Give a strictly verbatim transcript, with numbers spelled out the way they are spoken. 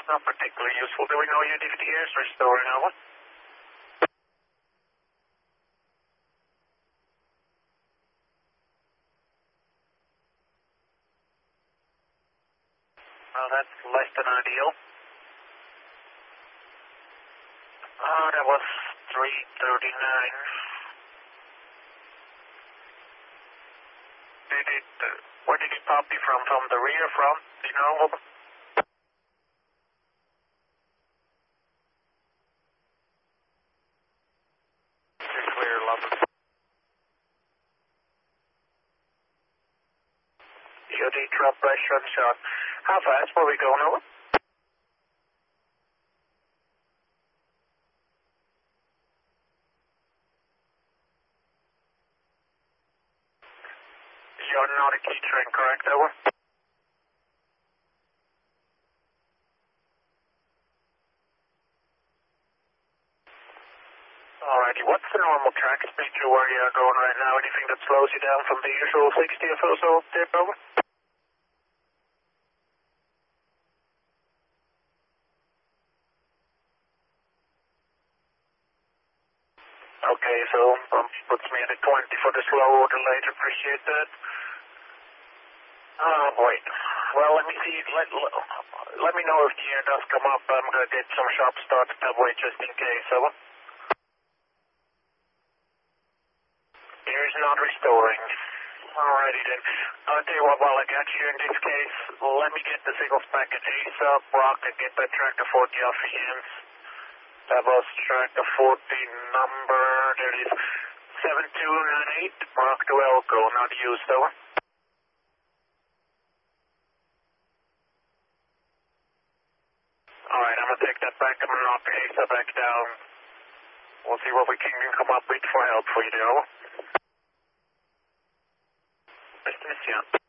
Not particularly useful. Do we know yet if the air's restoring over? Well, that's less than ideal. Oh, that was three thirty-nine. Did it, uh, where did it pop you from? From the rear, front? Do you know? You're clear, London. E O D drop pressure and shot. How fast were we going over? You're not a key train, correct, over? Alrighty, what's the normal track speed to where you're going right now? Anything that slows you down from the usual sixty or so dip over? Okay, so um, puts me at a twenty for the slow or delayed. Appreciate that. Oh, wait. Well, let me see. Let, let, let me know if the air does come up. I'm going to get some sharp starts that way just in case. So, air is not restoring. Alrighty then. I'll tell you what, while I got you in this case, let me get the signals back at ASAP, Rock, and get that tracker forty off your hands. That was tracker forty number, there is seven two nine eight, Rock to Elko, not used over. Alright, I'm gonna take that back, I'm gonna knock ASAP back down. We'll see what we can come up with for help for you there, over. Nice to meet you.